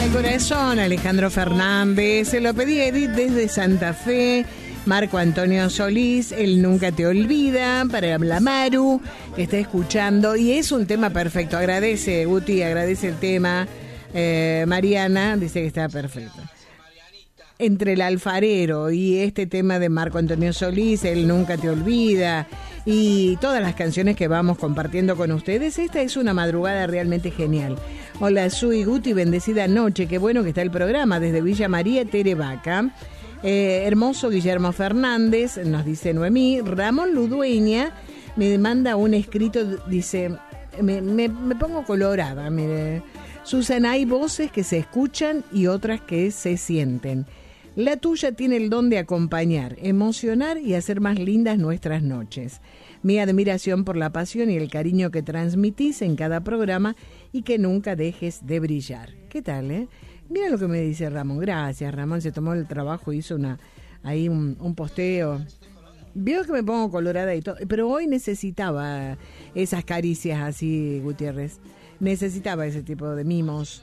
al corazón, Alejandro Fernández. Se lo pedí a Edith desde Santa Fe. Marco Antonio Solís, Él Nunca Te Olvida, para la Maru, que está escuchando. Y es un tema perfecto. Agradece, Guti, agradece el tema. Mariana dice que está perfecto. Entre el alfarero y este tema de Marco Antonio Solís, Él Nunca Te Olvida, y todas las canciones que vamos compartiendo con ustedes, esta es una madrugada realmente genial. Hola, Sui, Guti, bendecida noche, qué bueno que está el programa desde Villa María, Terevaca. Hermoso Guillermo Fernández, nos dice Noemí. Ramón Ludueña me manda un escrito, dice, me pongo colorada, mire. Susana, hay voces que se escuchan y otras que se sienten. La tuya tiene el don de acompañar, emocionar y hacer más lindas nuestras noches. Mi admiración por la pasión y el cariño que transmitís en cada programa y que nunca dejes de brillar. ¿Qué tal, Mira lo que me dice Ramón. Gracias, Ramón. Se tomó el trabajo, hizo un posteo. Veo que me pongo colorada y todo. Pero hoy necesitaba esas caricias así, Gutiérrez. Necesitaba ese tipo de mimos.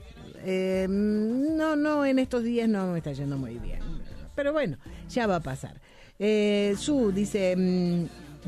No, en estos días no me está yendo muy bien. Pero bueno, ya va a pasar. Su dice...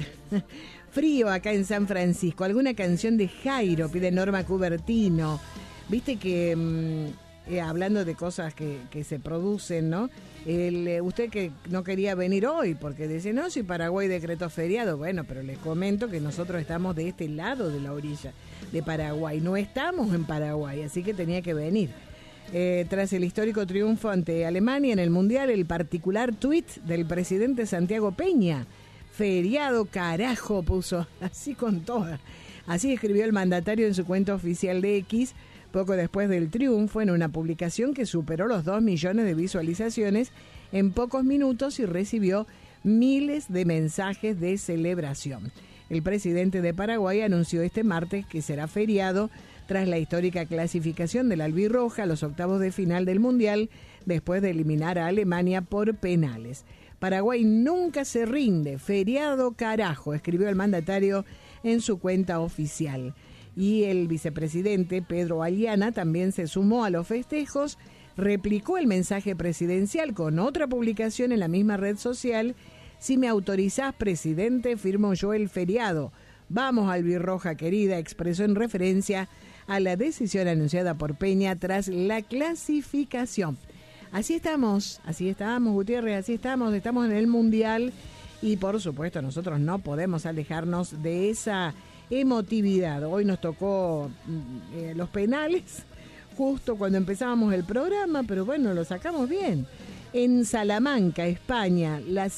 frío acá en San Francisco. ¿Alguna canción de Jairo? Pide Norma Cubertino. Viste que... hablando de cosas que se producen, ¿no? Usted que no quería venir hoy porque dice, no, si Paraguay decretó feriado. Bueno, pero les comento que nosotros estamos de este lado de la orilla de Paraguay. No estamos en Paraguay, así que tenía que venir. Tras el histórico triunfo ante Alemania en el Mundial, el particular tuit del presidente Santiago Peña. Feriado, carajo, puso así con toda. Así escribió el mandatario en su cuenta oficial de X, poco después del triunfo, en una publicación que superó los 2 millones de visualizaciones en pocos minutos y recibió miles de mensajes de celebración. El presidente de Paraguay anunció este martes que será feriado tras la histórica clasificación del albirroja a los octavos de final del Mundial, después de eliminar a Alemania por penales. Paraguay nunca se rinde, feriado carajo, escribió el mandatario en su cuenta oficial. Y el vicepresidente Pedro Aliana también se sumó a los festejos, replicó el mensaje presidencial con otra publicación en la misma red social. Si me autorizás, presidente, firmo yo el feriado. Vamos, albirroja querida, expresó en referencia a la decisión anunciada por Peña tras la clasificación. Así estamos, Gutiérrez, así estamos en el Mundial y por supuesto nosotros no podemos alejarnos de esa emotividad. Hoy nos tocó los penales justo cuando empezábamos el programa, pero bueno, lo sacamos bien. En Salamanca, España, las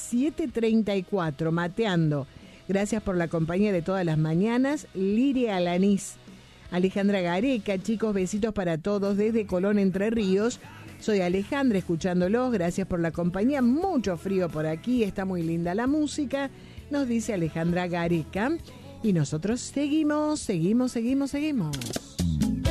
7:34, mateando. Gracias por la compañía de todas las mañanas. Liria Alanís, Alejandra Gareca, chicos, besitos para todos desde Colón, Entre Ríos. Soy Alejandra, escuchándolos, gracias por la compañía. Mucho frío por aquí, está muy linda la música, nos dice Alejandra Gareca. Y nosotros seguimos.